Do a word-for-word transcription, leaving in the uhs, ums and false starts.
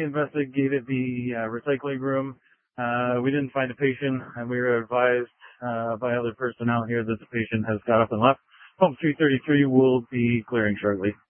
we investigated the uh, recycling room. Uh, we didn't find a patient, and we were advised uh, by other personnel here that the patient has got up and left. Home three thirty-three will be clearing shortly.